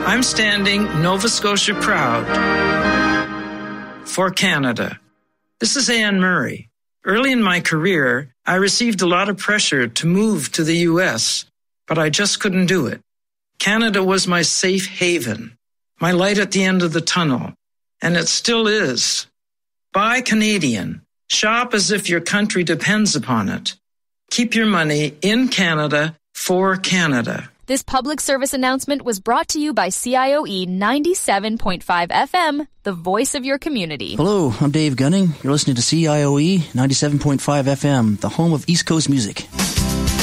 I'm standing Nova Scotia proud for Canada. This is Anne Murray. Early in my career, I received a lot of pressure to move to the U.S., but I just couldn't do it. Canada was my safe haven, my light at the end of the tunnel, and it still is. Buy Canadian. Shop as if your country depends upon it. Keep your money in Canada for Canada. This public service announcement was brought to you by CIOE 97.5 FM, the voice of your community. Hello, I'm Dave Gunning. You're listening to CIOE 97.5 FM, the home of East Coast music.